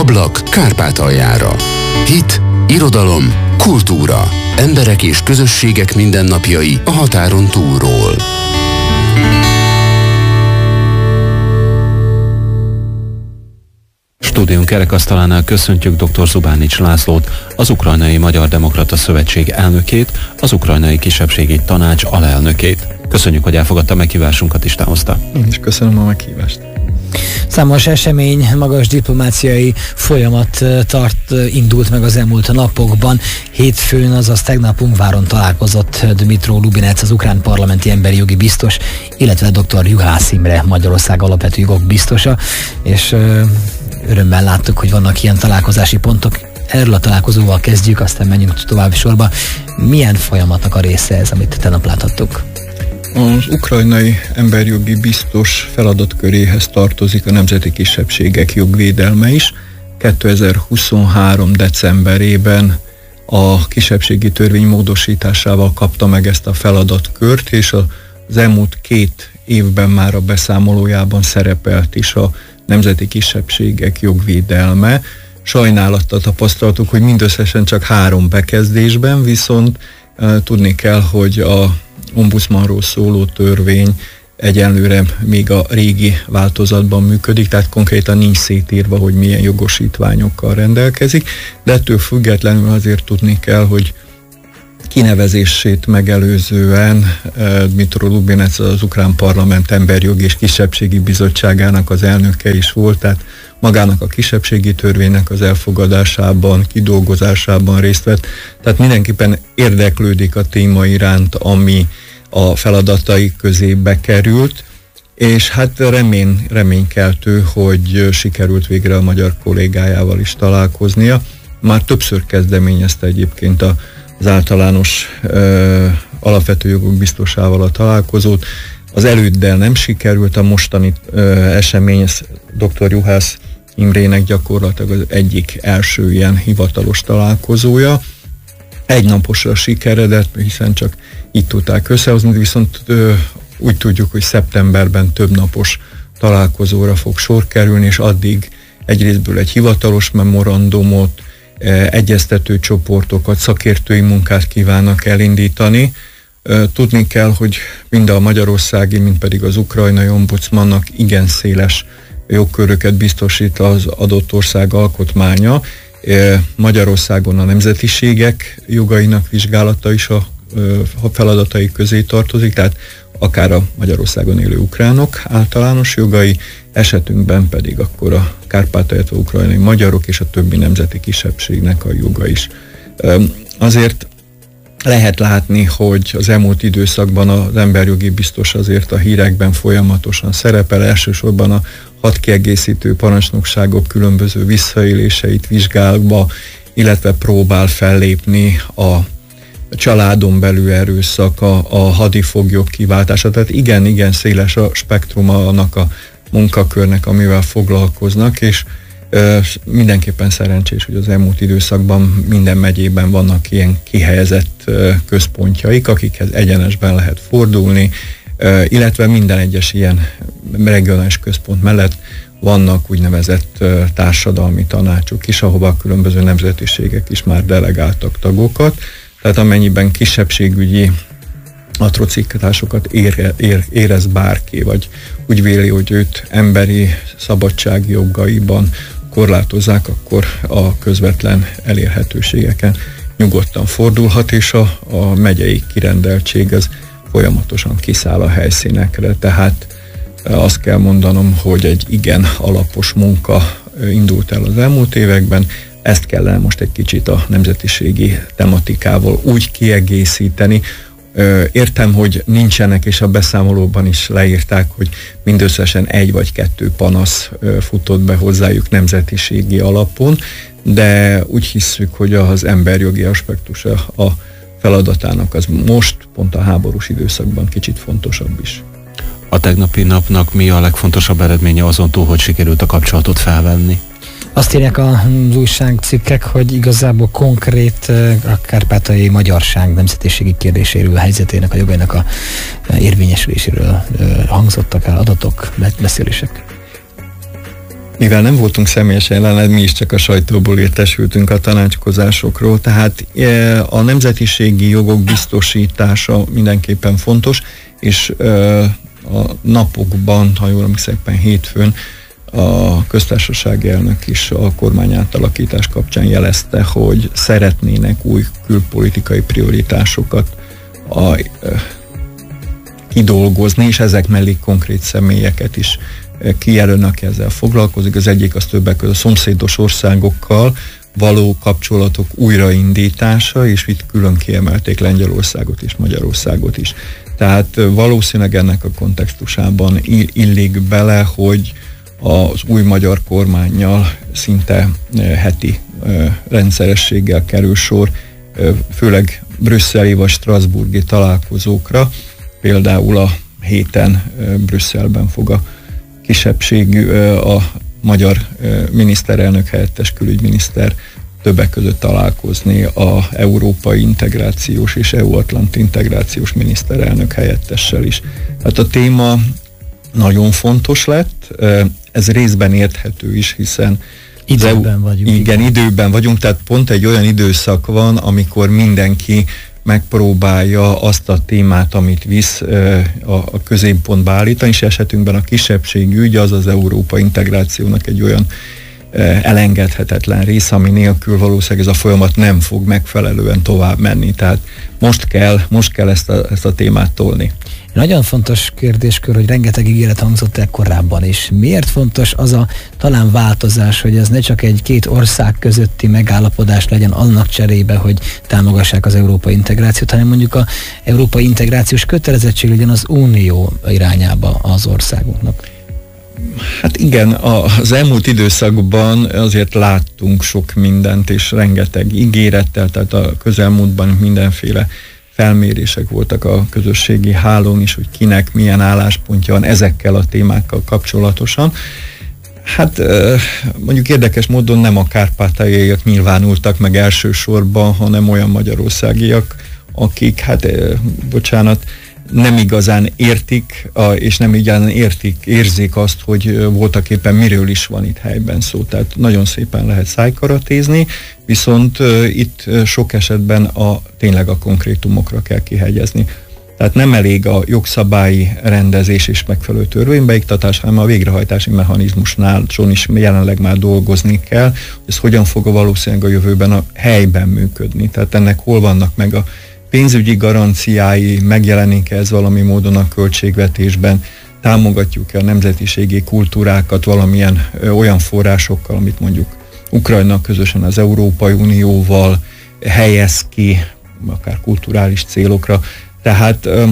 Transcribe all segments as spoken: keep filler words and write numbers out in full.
Ablak Kárpátaljára. Hit, irodalom, kultúra. Emberek és közösségek mindennapjai a határon túlról. Stúdiónk kerekasztalánál köszöntjük dr. Zubánics Lászlót, az Ukrajnai Magyar Demokrata Szövetség elnökét, az Ukrajnai Kisebbségi Tanács alelnökét. Köszönjük, hogy elfogadta meghívásunkat és távozta. Én is köszönöm a meghívást. Számos esemény, magas diplomáciai folyamat tart, indult meg az elmúlt napokban. Hétfőn, azaz tegnap Ungváron találkozott Dmytro Lubinec, az ukrán parlamenti emberi jogi biztos, illetve dr. Juhász Imre, Magyarország alapvető jogok biztosa, és örömmel láttuk, hogy vannak ilyen találkozási pontok. Erről a találkozóval kezdjük, aztán menjünk tovább sorba. Milyen folyamatnak a része ez, amit tegnap láthattuk? Az ukrajnai emberjogi biztos feladatköréhez tartozik a nemzeti kisebbségek jogvédelme is. kétezer-huszonhárom. decemberében a kisebbségi törvény módosításával kapta meg ezt a feladatkört, és az elmúlt két évben már a beszámolójában szerepelt is a nemzeti kisebbségek jogvédelme. Sajnálattal tapasztaltuk, hogy mindösszesen csak három bekezdésben, viszont e, tudni kell, hogy a ombudsmanról szóló törvény egyenlőre még a régi változatban működik, tehát konkrétan nincs szétírva, hogy milyen jogosítványokkal rendelkezik, de ettől függetlenül azért tudni kell, hogy kinevezését megelőzően Dmytro Lubinec az ukrán parlament emberjogi és kisebbségi bizottságának az elnöke is volt, tehát magának a kisebbségi törvénynek az elfogadásában, kidolgozásában részt vett, tehát mindenképpen érdeklődik a téma iránt, ami a feladatai közé bekerült, és hát remény, reménykeltő, hogy sikerült végre a magyar kollégájával is találkoznia. Már többször kezdeményezte egyébként a az általános ö, alapvető jogok biztosával a találkozót. Az előddel nem sikerült, a mostani ö, esemény, ez dr. Juhász Imrének gyakorlatilag az egyik első ilyen hivatalos találkozója. Egy naposra sikeredett, hiszen csak itt tudták összehozni, viszont ö, úgy tudjuk, hogy szeptemberben több napos találkozóra fog sor kerülni, és addig egyrésztből egy hivatalos memorandumot, egyeztető csoportokat, szakértői munkát kívánnak elindítani. Tudni kell, hogy mind a magyarországi, mind pedig az ukrajnai ombudsmannak igen széles jogköröket biztosít az adott ország alkotmánya. Magyarországon a nemzetiségek jogainak vizsgálata is a feladatai közé tartozik, tehát akár a Magyarországon élő ukránok általános jogai, esetünkben pedig akkor a Kárpátaljai ukrajnai magyarok és a többi nemzeti kisebbségnek a joga is. Azért lehet látni, hogy az elmúlt időszakban az emberjogi biztos azért a hírekben folyamatosan szerepel, elsősorban a hadkiegészítő parancsnokságok különböző visszaéléseit vizsgálva, illetve próbál fellépni a családon belül erőszak, a, a hadifoglyok kiváltása, tehát igen, igen széles a spektruma annak a munkakörnek, amivel foglalkoznak, és ö, mindenképpen szerencsés, hogy az elmúlt időszakban minden megyében vannak ilyen kihelyezett ö, központjaik, akikhez egyenesben lehet fordulni, ö, illetve minden egyes ilyen regionális központ mellett vannak úgynevezett ö, társadalmi tanácsok is, ahova a különböző nemzetiségek is már delegáltak tagokat, tehát amennyiben kisebbségügyi atrocitásokat ér, ér, érez bárki, vagy úgy véli, hogy őt emberi szabadsági jogaiban korlátozzák, akkor a közvetlen elérhetőségeken nyugodtan fordulhat, és a, a megyei kirendeltség az folyamatosan kiszáll a helyszínekre. Tehát azt kell mondanom, hogy egy igen alapos munka indult el az elmúlt években, ezt kellene most egy kicsit a nemzetiségi tematikával úgy kiegészíteni. Értem, hogy nincsenek, és a beszámolóban is leírták, hogy mindösszesen egy vagy kettő panasz futott be hozzájuk nemzetiségi alapon, de úgy hisszük, hogy az emberjogi aspektusa a feladatának az most, pont a háborús időszakban kicsit fontosabb is. A tegnapi napnak mi a legfontosabb eredménye azon túl, hogy sikerült a kapcsolatot felvenni? Azt írják az újságcikkek, hogy igazából konkrét a kárpátaljai magyarság nemzetiségi kérdéséről, a helyzetének, a jogainak a érvényesüléséről hangzottak el adatok, beszélések. Mivel nem voltunk személyesen jelen, mi is csak a sajtóból értesültünk a tanácskozásokról, tehát a nemzetiségi jogok biztosítása mindenképpen fontos, és a napokban, ha jól emlékszem, hétfőn a köztársasági elnök is a kormány átalakítás kapcsán jelezte, hogy szeretnének új külpolitikai prioritásokat a, kidolgozni, és ezek mellé konkrét személyeket is kijelölnek, aki ezzel foglalkozik. Az egyik az többek között a szomszédos országokkal való kapcsolatok újraindítása, és itt külön kiemelték Lengyelországot és Magyarországot is. Tehát valószínűleg ennek a kontextusában illik bele, hogy az új magyar kormánnyal szinte heti rendszerességgel kerül sor, főleg brüsszeli vagy strasbourgi találkozókra. Például a héten Brüsszelben fog a kisebbségű, a magyar miniszterelnök helyettes külügyminiszter többek között találkozni a európai integrációs és é u-atlanti integrációs miniszterelnök helyettessel is. Hát a téma nagyon fontos lett, ez részben érthető is, hiszen időben vagyunk. Igen, időben vagyunk, tehát pont egy olyan időszak van, amikor mindenki megpróbálja azt a témát, amit visz, a középpontba állítani, és esetünkben a kisebbségi ügy az az európai integrációnak egy olyan elengedhetetlen része, ami nélkül valószínűleg ez a folyamat nem fog megfelelően tovább menni. Tehát most kell, most kell ezt a, ezt a témát tolni. Nagyon fontos kérdéskör, hogy rengeteg ígéret hangzott el korábban is. Miért fontos az a talán változás, hogy ez ne csak egy két ország közötti megállapodás legyen annak cserébe, hogy támogassák az európai integrációt, hanem mondjuk az európai integrációs kötelezettség legyen az unió irányába az országunknak? Hát igen, az elmúlt időszakban azért láttunk sok mindent, és rengeteg ígérettel, tehát a közelmúltban mindenféle felmérések voltak a közösségi hálón is, hogy kinek milyen álláspontja van ezekkel a témákkal kapcsolatosan. Hát mondjuk érdekes módon nem a kárpátaljaiak nyilvánultak meg elsősorban, hanem olyan magyarországiak, akik, hát bocsánat, nem igazán értik, és nem igazán értik, érzik azt, hogy voltak éppen miről is van itt helyben szó. Tehát nagyon szépen lehet szájkaratézni, viszont itt sok esetben a, tényleg a konkrétumokra kell kihegyezni. Tehát nem elég a jogszabályi rendezés és megfelelő törvénybeiktatás, hanem a végrehajtási mechanizmusnál is jelenleg már dolgozni kell, hogy ez hogyan fog a valószínűleg a jövőben a helyben működni. Tehát ennek hol vannak meg a pénzügyi garanciái, megjelenik ez valami módon a költségvetésben, támogatjuk-e a nemzetiségi kultúrákat valamilyen ö, olyan forrásokkal, amit mondjuk Ukrajna közösen az Európai Unióval helyez ki, akár kulturális célokra. Tehát ö,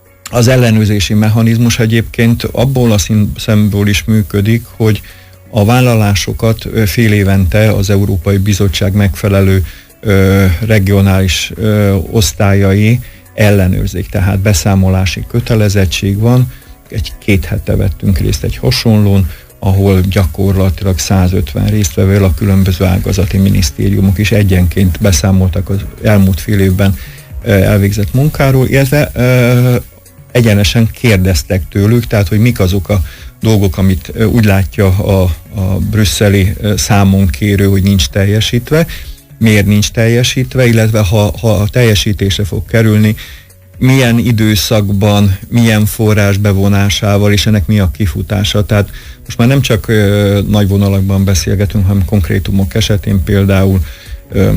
az ellenőrzési mechanizmus egyébként abból a szemből is működik, hogy a vállalásokat fél évente az Európai Bizottság megfelelő Ö, regionális ö, osztályai ellenőrzik, tehát beszámolási kötelezettség van. Egy-két hete vettünk részt egy hasonlón, ahol gyakorlatilag százötven résztvevővel a különböző ágazati minisztériumok is egyenként beszámoltak az elmúlt fél évben ö, elvégzett munkáról, illetve ö, egyenesen kérdeztek tőlük, tehát hogy mik azok a dolgok, amit ö, úgy látja a, a brüsszeli ö, számonkérő, hogy nincs teljesítve, miért nincs teljesítve, illetve ha, ha a teljesítésre fog kerülni, milyen időszakban, milyen forrás bevonásával, és ennek mi a kifutása. Tehát most már nem csak ö, nagy vonalakban beszélgetünk, hanem konkrétumok esetén például ö,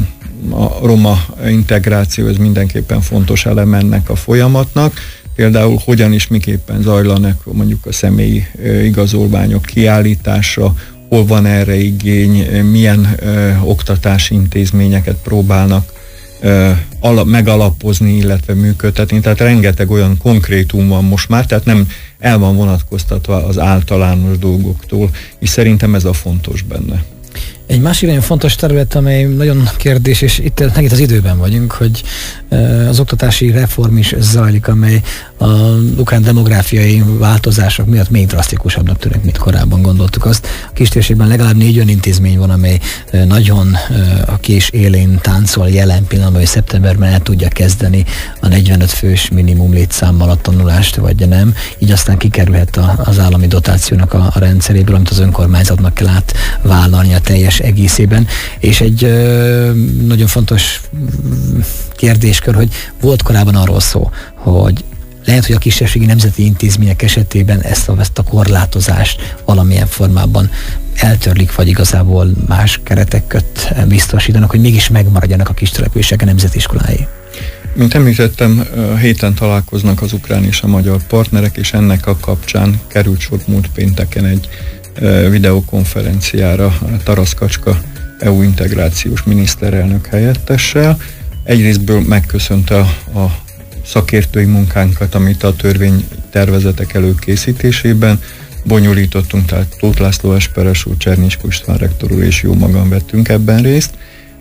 a roma integráció, ez mindenképpen fontos elem ennek a folyamatnak. Például hogyan és miképpen zajlanak mondjuk a személyi ö, igazolványok kiállítása, hol van erre igény, milyen ö, oktatási intézményeket próbálnak ö, ala, megalapozni, illetve működtetni. Tehát rengeteg olyan konkrétum van most már, tehát nem el van vonatkoztatva az általános dolgoktól, és szerintem ez a fontos benne. Egy másik nagyon fontos terület, amely nagyon kérdés, és itt megint az időben vagyunk, hogy az oktatási reform is zajlik, amely az ukrán demográfiai változások miatt még drasztikusabbnak tűnik, mint korábban gondoltuk azt. A kistérségben legalább négy olyan intézmény van, amely nagyon a kés élén táncol jelen pillanatban, hogy szeptemberben el tudja kezdeni a negyvenöt fős minimum létszámmal a tanulást, vagy nem. Így aztán kikerülhet az állami dotációnak a, a rendszeréből, amit az önkormányzatnak kell átvállalni a teljes egészében. És egy ö, nagyon fontos kérdéskör, hogy volt korábban arról szó, hogy lehet, hogy a kisebbségi nemzeti intézmények esetében ezt a, ezt a korlátozást valamilyen formában eltörlik, vagy igazából más keretek közt biztosítanak, hogy mégis megmaradjanak a kis települések a nemzetiskolái. Mint említettem, héten találkoznak az ukrán és a magyar partnerek, és ennek a kapcsán került sor múlt pénteken egy videokonferenciára Tarasz Kacska é u integrációs miniszterelnök helyettessel. Egyrésztből megköszönte a szakértői munkánkat, amit a törvénytervezetek előkészítésében bonyolítottunk, tehát Tóth László esperes úr, Csernicskó István rektor úr és jó magam vettünk ebben részt,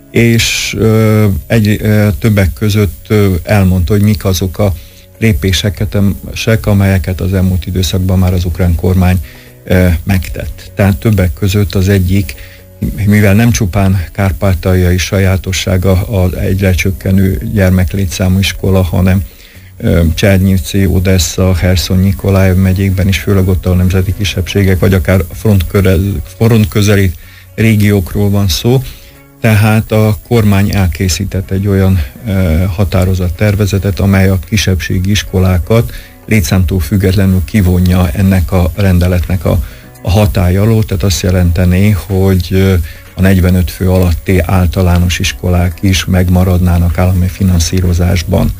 és ö, egy, ö, többek között ö, elmondta, hogy mik azok a lépéseket, amelyeket az elmúlt időszakban már az ukrán kormány ö, megtett. Tehát többek között az egyik, mivel nem csupán kárpátaljai sajátossága az egyre csökkenő gyermeklétszámú iskola, hanem Csernyivci, Odessa, Herson, Nyikolajev megyékben is, főleg ott a nemzeti kisebbségek, vagy akár front, front közeli régiókról van szó. Tehát a kormány elkészített egy olyan e, határozattervezetet, amely a kisebbségi iskolákat létszámtól függetlenül kivonja ennek a rendeletnek a, a hatálya alól, tehát azt jelentené, hogy a negyvenöt fő alatti általános iskolák is megmaradnának állami finanszírozásban.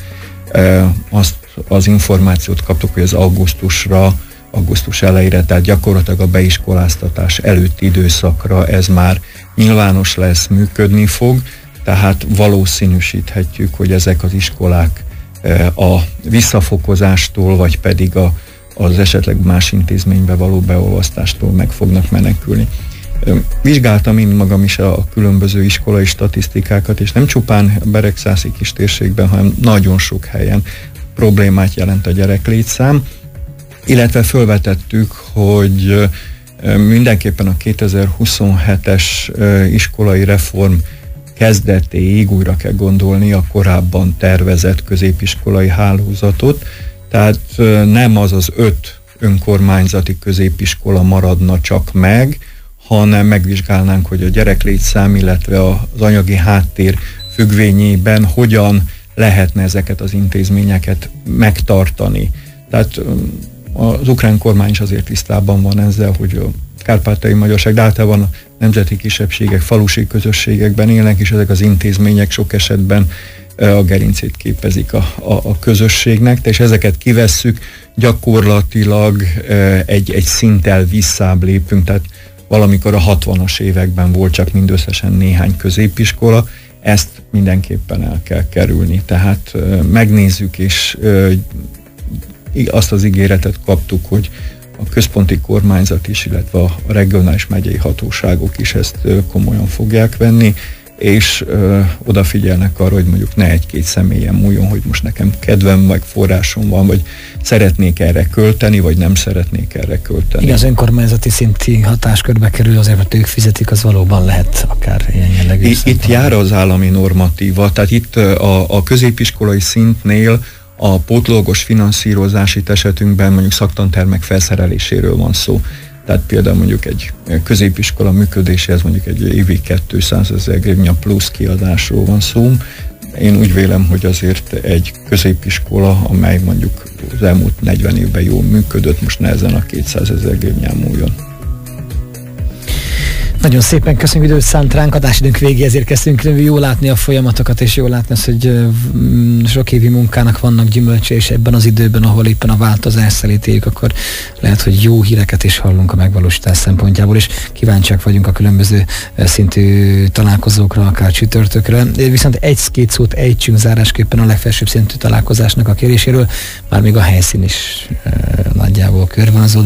E, azt az információt kaptuk, hogy az augusztusra, augusztus elejére, tehát gyakorlatilag a beiskoláztatás előtti időszakra ez már nyilvános lesz, működni fog, tehát valószínűsíthetjük, hogy ezek az iskolák a visszafokozástól, vagy pedig a, az esetleg más intézménybe való beolvasztástól meg fognak menekülni. Vizsgáltam én magam is a különböző iskolai statisztikákat, és nem csupán Beregszászi kistérségben, hanem nagyon sok helyen problémát jelent a gyereklétszám, illetve felvetettük, hogy mindenképpen a kétezer-huszonhetes iskolai reform kezdetéig újra kell gondolni a korábban tervezett középiskolai hálózatot, tehát nem az az öt önkormányzati középiskola maradna csak meg, hanem megvizsgálnánk, hogy a gyereklétszám, illetve az anyagi háttér függvényében hogyan lehetne ezeket az intézményeket megtartani. Tehát az ukrán kormány is azért tisztában van ezzel, hogy a kárpátaljai magyarság, de általában a nemzeti kisebbségek, falusi közösségekben élnek, és ezek az intézmények sok esetben a gerincét képezik a, a, a közösségnek, és ezeket kivesszük, gyakorlatilag egy, egy szinttel visszább lépünk, tehát valamikor a hatvanas években volt csak mindösszesen néhány középiskola, ezt mindenképpen el kell kerülni. Tehát megnézzük, és azt az ígéretet kaptuk, hogy a központi kormányzat is, illetve a regionális megyei hatóságok is ezt komolyan fogják venni, és ö, odafigyelnek arra, hogy mondjuk ne egy-két személyen múljon, hogy most nekem kedvem, vagy forrásom van, vagy szeretnék erre költeni, vagy nem szeretnék erre költeni. Igen, az önkormányzati szinti hatáskörbe kerül, azért, mert ők fizetik, az valóban lehet akár ilyen jellegű. Itt, itt jár az állami normatíva, tehát itt a, a középiskolai szintnél a pótlólagos finanszírozási esetünkben mondjuk szaktantermek felszereléséről van szó. Tehát például mondjuk egy középiskola működéséhez mondjuk egy évi kétszázezer grivnya plusz kiadásról van szó. Én úgy vélem, hogy azért egy középiskola, amely mondjuk az elmúlt negyven évben jól működött, most nehezen a kétszázezer grivnyán múljon. Nagyon szépen köszönjük, időt szánt ránk, adásidőnk végéhez érkeztünk, jó látni a folyamatokat, és jó látni azt, hogy sok évi munkának vannak gyümölcse, és ebben az időben, ahol éppen a változás szelét éljük, akkor lehet, hogy jó híreket is hallunk a megvalósítás szempontjából, és kíváncsiak vagyunk a különböző szintű találkozókra, akár csütörtökre. Viszont egy-két szót ejtsünk zárásképpen a legfelsőbb szintű találkozásnak a kéréséről, már még a helyszín is nagyjából körvonalazódik.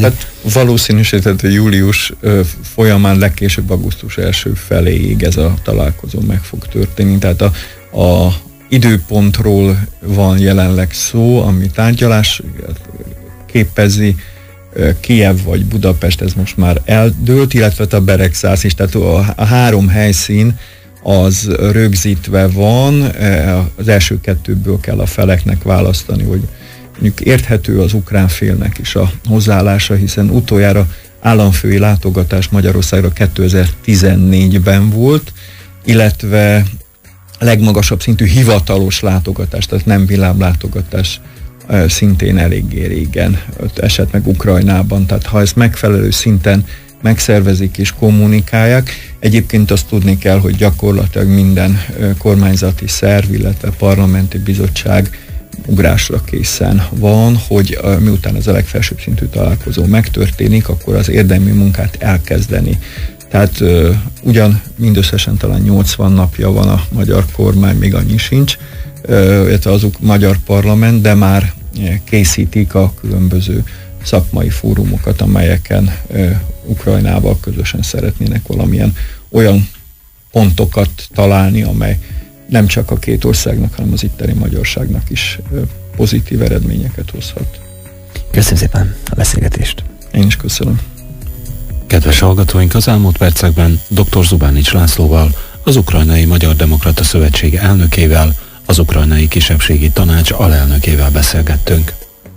valószínűsíthető július folyamán legkésőbb augusztus első feléig ez a találkozó meg fog történni. Tehát a, a időpontról van jelenleg szó, ami tárgyalás képezi, Kijev vagy Budapest, ez most már eldőlt, illetve a Beregszász is, tehát a, a három helyszín az rögzítve van, az első kettőből kell a feleknek választani, hogy mondjuk érthető az ukrán félnek is a hozzáállása, hiszen utoljára államfői látogatás Magyarországra kétezer-tizennégyben volt, illetve legmagasabb szintű hivatalos látogatás, tehát nem villámlátogatás szintén eléggé régen esett meg Ukrajnában, tehát ha ezt megfelelő szinten megszervezik és kommunikálják. Egyébként azt tudni kell, hogy gyakorlatilag minden kormányzati szerv, illetve parlamenti bizottság ugrásra készen van, hogy miután ez a legfelsőbb szintű találkozó megtörténik, akkor az érdemi munkát elkezdeni. Tehát uh, ugyan mindösszesen talán nyolcvan napja van a magyar kormány, még annyi sincs, uh, illetve az magyar parlament, de már készítik a különböző szakmai fórumokat, amelyeken uh, Ukrajnával közösen szeretnének valamilyen olyan pontokat találni, amely nem csak a két országnak, hanem az itteni magyarságnak is uh, pozitív eredményeket hozhat. Köszönöm szépen a beszélgetést. Én is köszönöm. Kedves hallgatóink, az elmúlt percekben dr. Zubánics Lászlóval, az Ukrajnai Magyar Demokrata Szövetség elnökével, az Ukrajnai Kisebbségi Tanács alelnökével beszélgettünk.